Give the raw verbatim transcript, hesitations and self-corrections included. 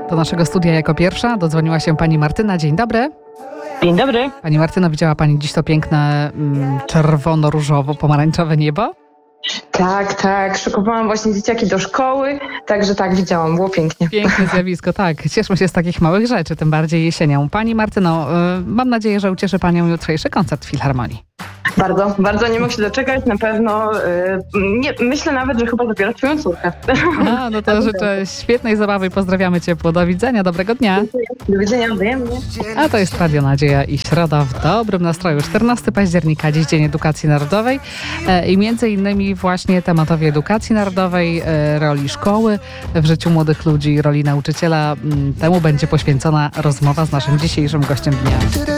Do naszego studia jako pierwsza dodzwoniła się pani Martyna. Dzień dobry. Dzień dobry. Pani Martyno, widziała pani dziś to piękne mm, czerwono-różowo-pomarańczowe niebo? Tak, tak. Szykowałam właśnie dzieciaki do szkoły, także tak, widziałam. Było pięknie. Piękne zjawisko, tak. Cieszmy się z takich małych rzeczy, tym bardziej jesienią. Pani Martyno, y, mam nadzieję, że ucieszy panią jutrzejszy koncert w Filharmonii. Bardzo, bardzo nie mogę się doczekać. Na pewno, yy, nie, myślę nawet, że chyba zabiorę twoją córkę. A, no to życzę świetnej zabawy i pozdrawiamy ciepło. Do widzenia, dobrego dnia. Do widzenia, wzajemnie. A to jest Radio Nadzieja i Środa w dobrym nastroju. czternastego października, dziś Dzień Edukacji Narodowej e, i między innymi właśnie tematowi edukacji narodowej, e, roli szkoły w życiu młodych ludzi, roli nauczyciela. M, Temu będzie poświęcona rozmowa z naszym dzisiejszym gościem dnia.